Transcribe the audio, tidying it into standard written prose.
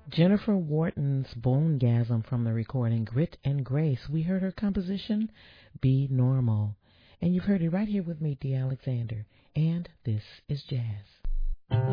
Jennifer Wharton's Bonegasm from the recording Grit and Grace. We heard her composition, Be Normal. And you've heard it right here with me, Dee Alexander. And this is Jazz.